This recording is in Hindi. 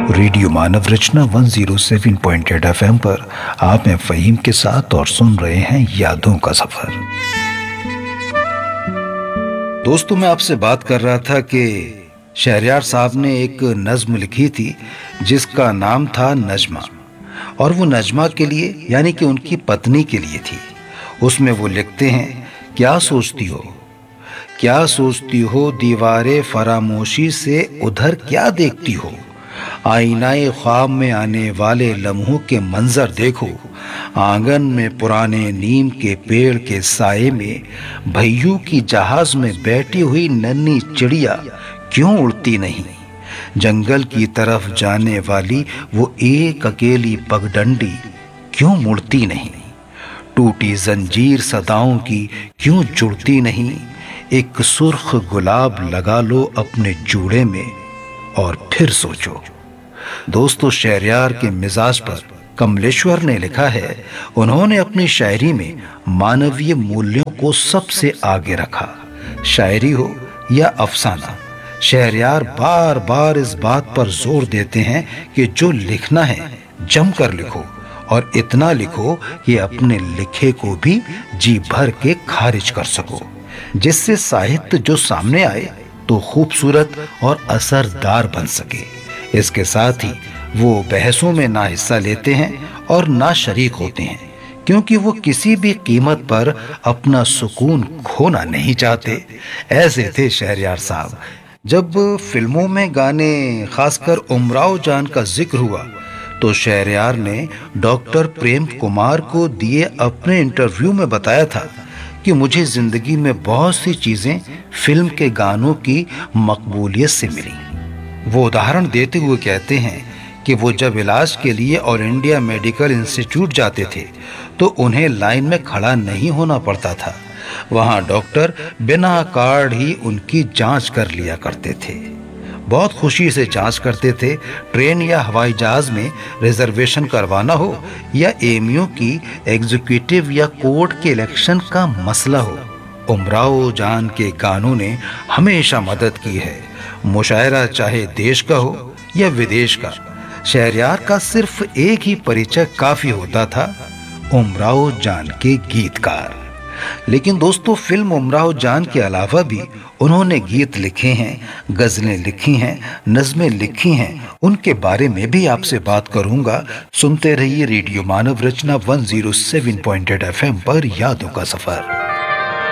रेडियो मानव रचना 107.8 FM पर आप हैं फ़हीम के साथ और सुन रहे हैं यादों का सफर। दोस्तों, मैं आपसे बात कर रहा था कि शहरयार साहब ने एक नज्म लिखी थी जिसका नाम था नजमा, और वो नजमा के लिए यानी कि उनकी पत्नी के लिए थी। उसमें वो लिखते हैं, क्या सोचती हो दीवारे फरामोशी से उधर क्या देखती हो, आईनाए ख्वाब में आने वाले लम्हों के मंजर देखो, आंगन में पुराने नीम के पेड़ के साए में भैयू की जहाज में बैठी हुई नन्ही चिड़िया क्यों उड़ती नहीं, जंगल की तरफ जाने वाली वो एक अकेली पगडंडी क्यों मुड़ती नहीं, टूटी जंजीर सदाओं की क्यों जुड़ती नहीं, एक सुर्ख गुलाब लगा लो अपने जूड़े में और फिर सोचो। दोस्तों, शहरयार के मिजाज पर कमलेश्वर ने लिखा है, उन्होंने अपनी शायरी में मानवीय मूल्यों को सबसे आगे रखा। शायरी हो या अफसाना, शहरयार बार बार इस बात पर जोर देते हैं कि जो लिखना है जमकर लिखो, और इतना लिखो कि अपने लिखे को भी जी भर के खारिज कर सको, जिससे साहित्य जो सामने आए तो खूबसूरत और असरदार बन सके। इसके साथ ही वो बहसों में ना हिस्सा लेते हैं और ना शरीक होते हैं, क्योंकि वो किसी भी कीमत पर अपना सुकून खोना नहीं चाहते। ऐसे थे शहरयार साहब। जब फिल्मों में गाने, खासकर उमराव जान का जिक्र हुआ, तो शहरयार ने डॉक्टर प्रेम कुमार को दिए अपने इंटरव्यू में बताया था कि मुझे जिंदगी में बहुत सी चीजें फिल्म के गानों की मकबूलियत से मिली। वो उदाहरण देते हुए कहते हैं कि वो जब इलाज के लिए ऑल इंडिया मेडिकल इंस्टीट्यूट जाते थे तो उन्हें लाइन में खड़ा नहीं होना पड़ता था। वहाँ डॉक्टर बिना कार्ड ही उनकी जांच कर लिया करते थे, बहुत खुशी से जांच करते थे। ट्रेन या हवाई जहाज में रिजर्वेशन करवाना हो या एमयू की एग्जीक्यूटिव या कोर्ट के इलेक्शन का मसला हो, उमराव जान के गानों ने हमेशा मदद की है। मुशायरा चाहे देश का हो या विदेश का, शहरयार का सिर्फ एक ही परिचय काफी होता था, उमराव जान के गीतकार। लेकिन दोस्तों, फिल्म उमराव जान के अलावा भी उन्होंने गीत लिखे हैं, गजलें लिखी हैं, नज़में लिखी हैं। उनके बारे में भी आपसे बात करूंगा। सुनते रहिए रेडियो मानव रचना 107.8 FM पर यादों का सफर।